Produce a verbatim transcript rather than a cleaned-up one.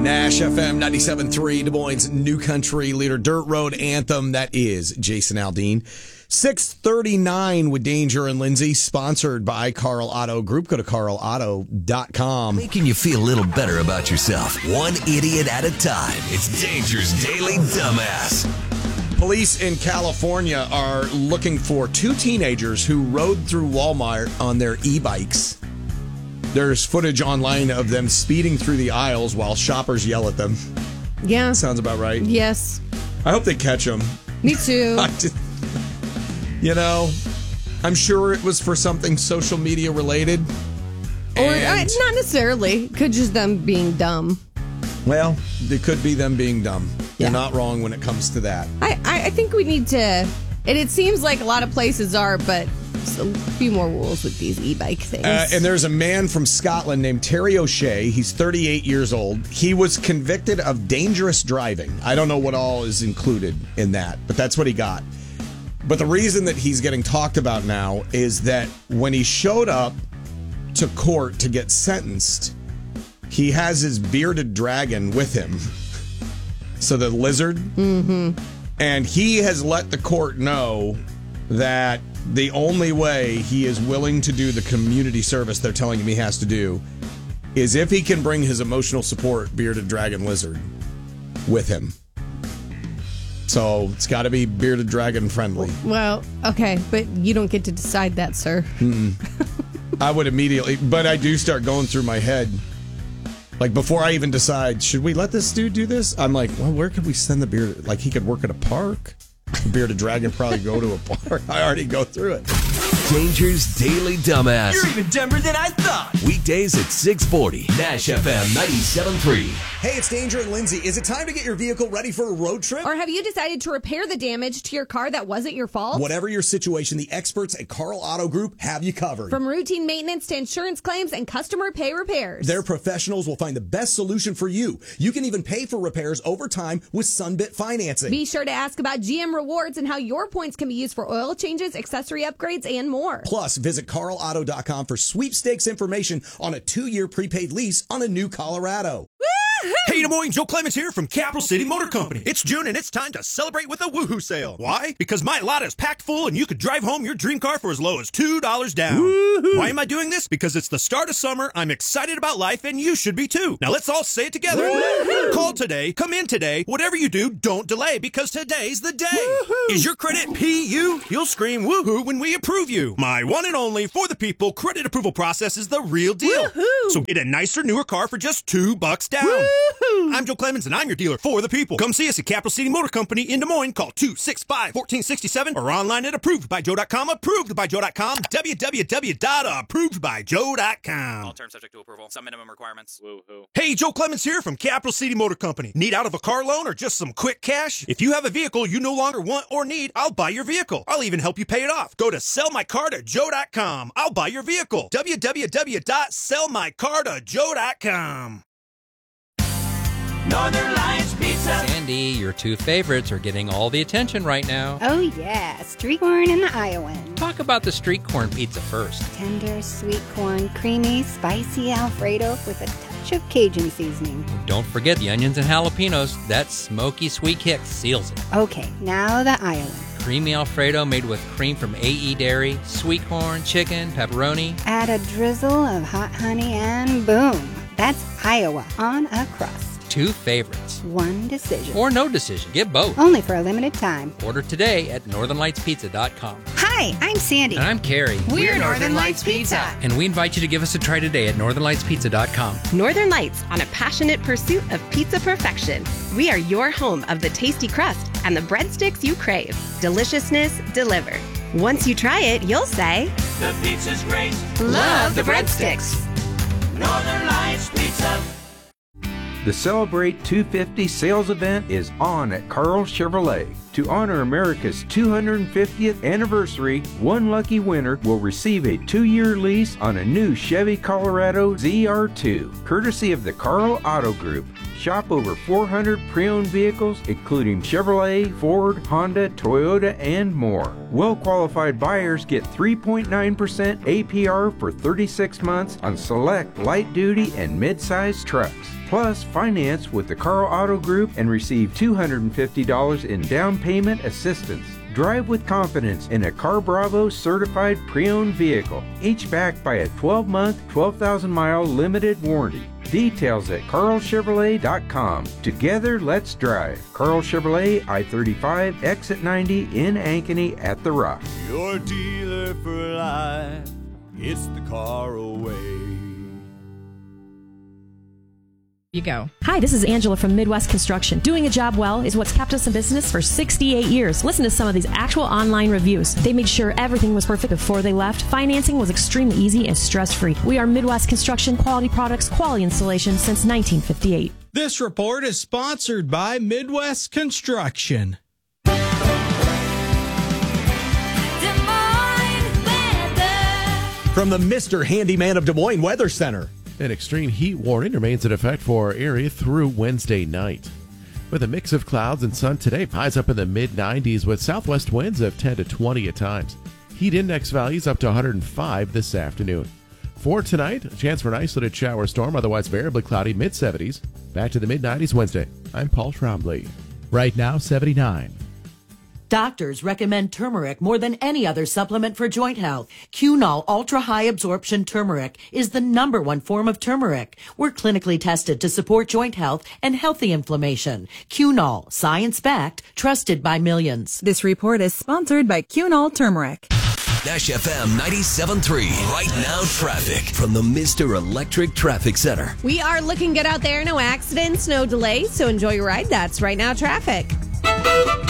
Nash F M ninety-seven point three, Des Moines' new country leader, Dirt Road Anthem. That is Jason Aldean. six thirty-nine with Danger and Lindsay, sponsored by Carl Auto Group. Go to carl auto dot com. Making you feel a little better about yourself, one idiot at a time. It's Danger's Daily Dumbass. Police in California are looking for two teenagers who rode through Walmart on their e-bikes. There's footage online of them speeding through the aisles while shoppers yell at them. Yeah. Sounds about right. Yes. I hope they catch them. Me too. I just, you know, I'm sure it was for something social media related. Or uh, not necessarily. Could just them being dumb. Well, it could be them being dumb. Yeah. You're not wrong when it comes to that. I, I, I think we need to, and it seems like a lot of places are, but a few more rules with these e-bike things. Uh, and there's a man from Scotland named Terry O'Shea. He's thirty-eight years old. He was convicted of dangerous driving. I don't know what all is included in that, but that's what he got. But the reason that he's getting talked about now is that when he showed up to court to get sentenced, he has his bearded dragon with him. So the lizard. Mm-hmm. And he has let the court know that the only way he is willing to do the community service they're telling him he has to do is if he can bring his emotional support bearded dragon lizard with him. So it's got to be bearded dragon friendly. Well, okay, but you don't get to decide that, sir. Mm-mm. I would immediately, but I do start going through my head. Like, before I even decide, should we let this dude do this? I'm like, well, where could we send the bearded? Like, he could work at a park. The bearded dragon probably go to a park. I already go through it. Danger's Daily Dumbass. You're even dumber than I thought. Weekdays at six forty. Nash F M ninety-seven point three. Hey, it's Danger and Lindsay. Is it time to get your vehicle ready for a road trip? Or have you decided to repair the damage to your car that wasn't your fault? Whatever your situation, the experts at Carl Auto Group have you covered. From routine maintenance to insurance claims and customer pay repairs. Their professionals will find the best solution for you. You can even pay for repairs over time with Sunbit financing. Be sure to ask about G M Rewards and how your points can be used for oil changes, accessory upgrades, and more. Plus, visit carl auto dot com for sweepstakes information on a two-year prepaid lease on a new Colorado. Hey, Des Moines, Joe Clemens here from Capital City Motor Company. It's June and it's time to celebrate with a woohoo sale. Why? Because my lot is packed full and you could drive home your dream car for as low as two dollars down. Woo-hoo. Why am I doing this? Because it's the start of summer, I'm excited about life, and you should be too. Now let's all say it together. Woo-hoo. Call today, come in today, whatever you do, don't delay, because today's the day. Woo-hoo. Is your credit P U? You'll scream woohoo when we approve you. My one and only for the people credit approval process is the real deal. Woo-hoo. So get a nicer, newer car for just two bucks down. Woo-hoo. I'm Joe Clemens, and I'm your dealer for the people. Come see us at Capital City Motor Company in Des Moines. Call two six five, one four six seven or online at approved by joe dot com. approved by joe dot com. w w w dot approved by joe dot com. All terms subject to approval. Some minimum requirements. Woo-hoo. Hey, Joe Clemens here from Capital City Motor Company. Need out of a car loan or just some quick cash? If you have a vehicle you no longer want or need, I'll buy your vehicle. I'll even help you pay it off. Go to sell my car to joe dot com. I'll buy your vehicle. w w w dot sell my car to joe dot com. Northern Lights Pizza. Sandy, your two favorites are getting all the attention right now. Oh yeah, street corn and the Iowan. Talk about the street corn pizza first. Tender, sweet corn, creamy, spicy Alfredo with a touch of Cajun seasoning. Don't forget the onions and jalapenos. That smoky sweet kick seals it. Okay, now the Iowan. Creamy Alfredo made with cream from A E Dairy, sweet corn, chicken, pepperoni. Add a drizzle of hot honey and boom. That's Iowa on a crust. Two favorites. One decision. Or no decision. Get both. Only for a limited time. Order today at northern lights pizza dot com. Hi, I'm Sandy. And I'm Carrie. We're, We're Northern Lights Pizza. And we invite you to give us a try today at northern lights pizza dot com. Northern Lights, on a passionate pursuit of pizza perfection. We are your home of the tasty crust and the breadsticks you crave. Deliciousness delivered. Once you try it, you'll say, the pizza's great. Love the breadsticks. Northern Lights Pizza. The Celebrate two fifty sales event is on at Carl Chevrolet. To honor America's two hundred fiftieth anniversary, one lucky winner will receive a two-year lease on a new Chevy Colorado Z R two, courtesy of the Carl Auto Group. Shop over four hundred pre-owned vehicles, including Chevrolet, Ford, Honda, Toyota, and more. Well-qualified buyers get three point nine percent A P R for thirty-six months on select light-duty and mid-size trucks. Plus, finance with the Carl Auto Group and receive two hundred fifty dollars in down payment assistance. Drive with confidence in a Car Bravo certified pre-owned vehicle, each backed by a twelve-month, twelve thousand mile limited warranty. Details at carl chevrolet dot com. Together, let's drive. Carl Chevrolet, I thirty-five, exit ninety in Ankeny at The Rock. Your dealer for life, it's the car away. You go. Hi, this is Angela from Midwest Construction. Doing a job well is what's kept us in business for sixty-eight years. Listen to some of these actual online reviews. They made sure everything was perfect before they left. Financing was extremely easy and stress-free. We are Midwest Construction, quality products, quality installation since nineteen fifty-eight. This report is sponsored by Midwest Construction. From the Mister Handyman of Des Moines Weather Center. An extreme heat warning remains in effect for our area through Wednesday night. With a mix of clouds and sun today, highs up in the mid nineties with southwest winds of ten to twenty at times. Heat index values up to one hundred five this afternoon. For tonight, a chance for an isolated shower storm, otherwise variably cloudy, mid seventies. Back to the mid nineties Wednesday. I'm Paul Trombley. Right now, seventy-nine. Doctors recommend turmeric more than any other supplement for joint health. Cunol Ultra High Absorption Turmeric is the number one form of turmeric. We're clinically tested to support joint health and healthy inflammation. Cunol, science-backed, trusted by millions. This report is sponsored by Cunol Turmeric. Nash F M ninety-seven point three. Right now, traffic from the Mister Electric Traffic Center. We are looking good out there. No accidents, no delays. So enjoy your ride. That's Right Now Traffic.